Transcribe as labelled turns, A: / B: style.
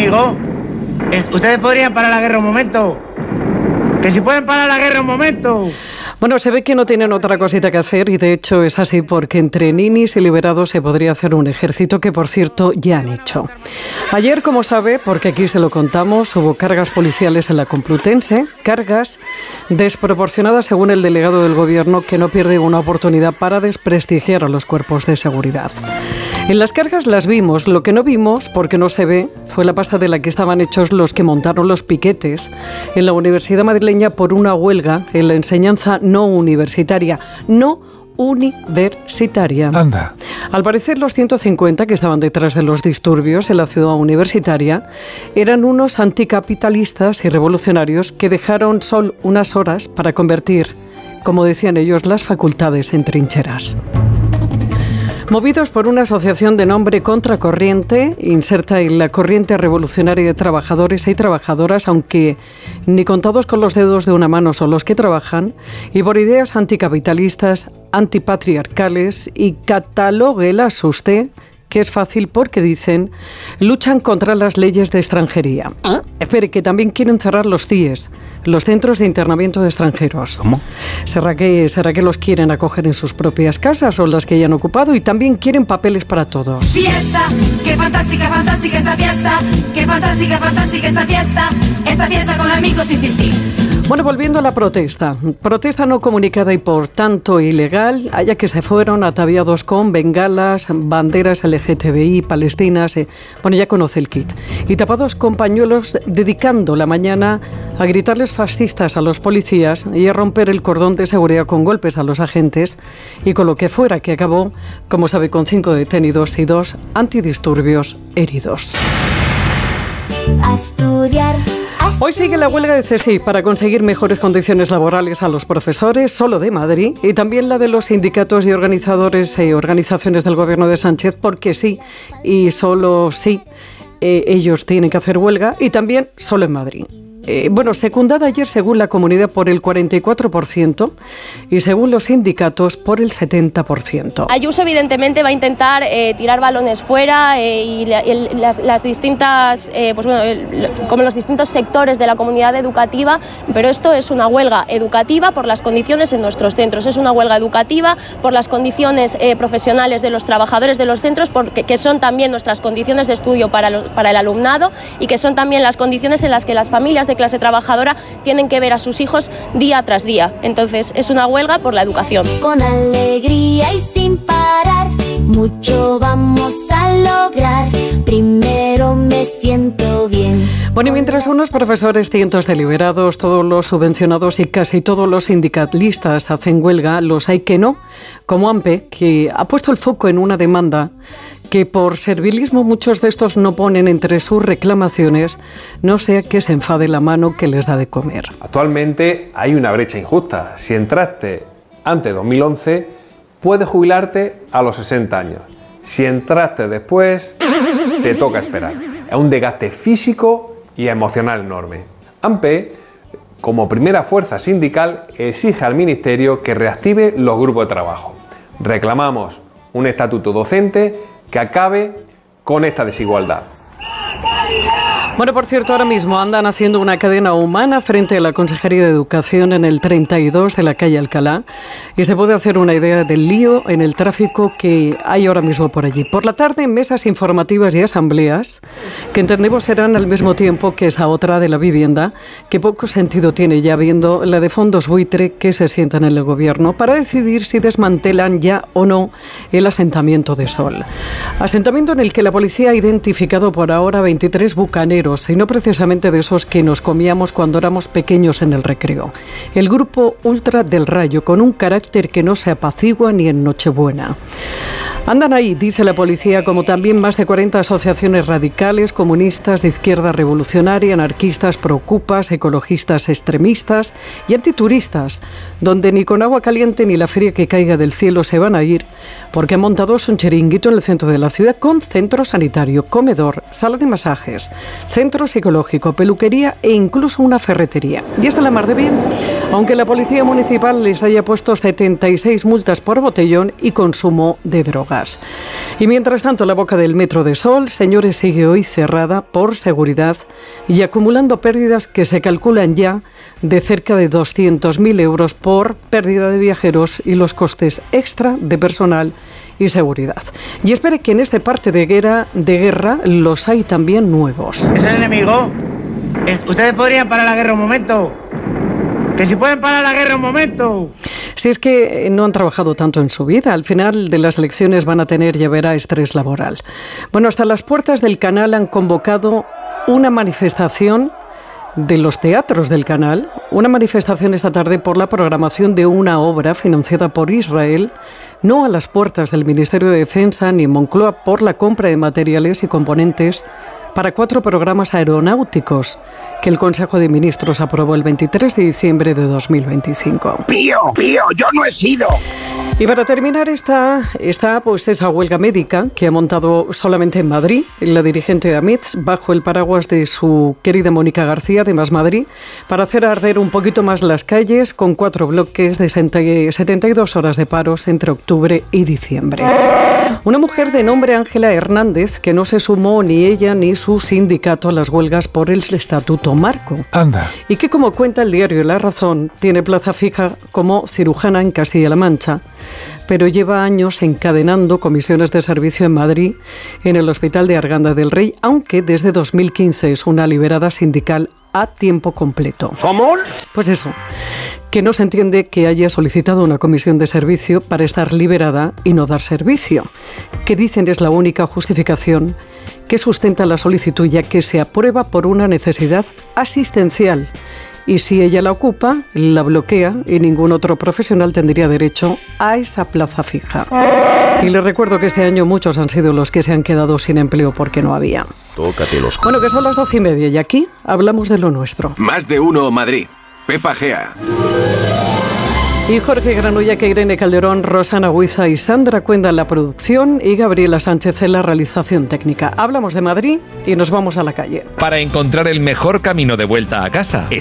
A: conmigo? ¿Ustedes podrían parar la guerra un momento? Que si pueden parar la guerra un momento.
B: Bueno, se ve que no tienen otra cosita que hacer y de hecho es así porque entre ninis y liberados se podría hacer un ejército que, por cierto, ya han hecho. Ayer, como sabe, porque aquí se lo contamos, hubo cargas policiales en la Complutense, cargas desproporcionadas según el delegado del Gobierno, que no pierde una oportunidad para desprestigiar a los cuerpos de seguridad. En las cargas las vimos, lo que no vimos, porque no se ve, fue la pasta de la que estaban hechos los que montaron los piquetes en la Universidad Madrileña por una huelga en la enseñanza no universitaria. Anda. Al parecer, los 150 que estaban detrás de los disturbios en la ciudad universitaria eran unos anticapitalistas y revolucionarios que dejaron solo unas horas para convertir, como decían ellos, las facultades en trincheras. Movidos por una asociación de nombre Contracorriente, inserta en la corriente revolucionaria de trabajadores y trabajadoras, aunque ni contados con los dedos de una mano son los que trabajan, y por ideas anticapitalistas, antipatriarcales, y catalóguelas usted, que es fácil porque dicen, luchan contra las leyes de extranjería. Espere, que también quieren cerrar los CIEs, los centros de internamiento de extranjeros.
C: ¿Cómo?
B: ¿Será que los quieren acoger en sus propias casas o las que hayan ocupado? Y también quieren papeles para todos.
D: Fiesta, qué fantástica, fantástica esta fiesta. Qué fantástica, fantástica esta fiesta. Esta fiesta con amigos y sin ti.
B: Bueno, volviendo a la protesta. Protesta no comunicada y por tanto ilegal, allá que se fueron ataviados con bengalas, banderas LGTBI, palestinas, bueno, ya conoce el kit, y tapados con pañuelos, dedicando la mañana a gritarles fascistas a los policías y a romper el cordón de seguridad con golpes a los agentes y con lo que fuera, que acabó, como sabe, con 5 detenidos y 2 antidisturbios heridos.
E: A estudiar.
B: Hoy sigue la huelga de CSI para conseguir mejores condiciones laborales a los profesores, solo de Madrid, y también la de los sindicatos y organizadores y organizaciones del Gobierno de Sánchez, porque sí, y solo sí, ellos tienen que hacer huelga, y también solo en Madrid. Secundada ayer según la comunidad por el 44% y según los sindicatos por el 70%.
F: Ayuso evidentemente va a intentar tirar balones fuera y las distintas, como los distintos sectores de la comunidad educativa, pero esto es una huelga educativa por las condiciones en nuestros centros, es una huelga educativa por las condiciones profesionales de los trabajadores de los centros, que son también nuestras condiciones de estudio para el alumnado y que son también las condiciones en las que las familias de clase trabajadora tienen que ver a sus hijos día tras día. Entonces, es una huelga por la educación.
E: Con alegría y sin parar, mucho vamos a lograr. Primero me siento bien.
B: Bueno, y mientras unos profesores, cientos de liberados, todos los subvencionados y casi todos los sindicalistas hacen huelga, los hay que no, como AMPE, que ha puesto el foco en una demanda que por servilismo muchos de estos no ponen entre sus reclamaciones, no sea que se enfade la mano que les da de comer.
G: Actualmente hay una brecha injusta. Si entraste antes de 2011, puedes jubilarte a los 60 años. Si entraste después, te toca esperar. Es un desgaste físico y emocional enorme. AMPE, como primera fuerza sindical, exige al Ministerio que reactive los grupos de trabajo. Reclamamos un estatuto docente que acabe con esta desigualdad.
B: Bueno, por cierto, ahora mismo andan haciendo una cadena humana frente a la Consejería de Educación en el 32 de la calle Alcalá y se puede hacer una idea del lío en el tráfico que hay ahora mismo por allí. Por la tarde, mesas informativas y asambleas que entendemos serán al mismo tiempo que esa otra de la vivienda, que poco sentido tiene ya viendo la de fondos buitre que se sientan en el Gobierno para decidir si desmantelan ya o no el asentamiento de Sol. Asentamiento en el que la policía ha identificado por ahora 23 bucaneros, y no precisamente de esos que nos comíamos cuando éramos pequeños en el recreo. El grupo Ultra del Rayo, con un carácter que no se apacigua ni en Nochebuena. Andan ahí, dice la policía, como también más de 40 asociaciones radicales, comunistas, de izquierda revolucionaria, anarquistas, preocupas, ecologistas extremistas y antituristas, donde ni con agua caliente ni la feria que caiga del cielo se van a ir, porque han montado un chiringuito en el centro de la ciudad con centro sanitario, comedor, sala de masajes, centro psicológico, peluquería e incluso una ferretería. Y está la mar de bien, aunque la policía municipal les haya puesto 76 multas por botellón y consumo de droga. gas. Y mientras tanto, la boca del Metro de Sol, señores, sigue hoy cerrada por seguridad y acumulando pérdidas que se calculan ya de cerca de 200.000 euros por pérdida de viajeros y los costes extra de personal y seguridad. Y espere que en este parte de guerra los hay también nuevos.
A: ¿Es el enemigo? ¿Ustedes podrían parar la guerra un momento? ¡Que si pueden parar la guerra un momento!
B: Si es que no han trabajado tanto en su vida, al final de las elecciones van a tener, ya verá, estrés laboral. Bueno, hasta las puertas del Canal han convocado una manifestación de los teatros del Canal, una manifestación esta tarde por la programación de una obra financiada por Israel, no a las puertas del Ministerio de Defensa ni en Moncloa, por la compra de materiales y componentes para 4 programas aeronáuticos que el Consejo de Ministros aprobó el 23 de diciembre de 2025.
C: ¡Pío, yo no he sido!
B: Y para terminar está pues esa huelga médica que ha montado solamente en Madrid la dirigente de AMITS bajo el paraguas de su querida Mónica García de Más Madrid para hacer arder un poquito más las calles con 4 bloques de 72 horas de paros entre octubre y diciembre. Una mujer de nombre Ángela Hernández que no se sumó ni ella ni su sindicato a las huelgas por el Estatuto Marco.
H: Anda.
B: Y que, como cuenta el diario La Razón, tiene plaza fija como cirujana en Castilla-La Mancha, pero lleva años encadenando comisiones de servicio en Madrid, en el Hospital de Arganda del Rey, aunque desde 2015 es una liberada sindical a tiempo completo.
C: ¿Cómo?
B: Pues eso, que no se entiende que haya solicitado una comisión de servicio para estar liberada y no dar servicio, que dicen es la única justificación que sustenta la solicitud, ya que se aprueba por una necesidad asistencial. Y si ella la ocupa, la bloquea y ningún otro profesional tendría derecho a esa plaza fija. Y les recuerdo que este año muchos han sido los que se han quedado sin empleo porque no había.
I: Tócate los...
B: Bueno, que son las 12:30 y aquí hablamos de lo nuestro.
I: Más de uno Madrid. Pepa Gea.
B: Y Jorge Granulla, que Irene Calderón, Rosana Huiza y Sandra Cuenda en la producción y Gabriela Sánchez en la realización técnica. Hablamos de Madrid y nos vamos a la calle.
J: Para encontrar el mejor camino de vuelta a casa,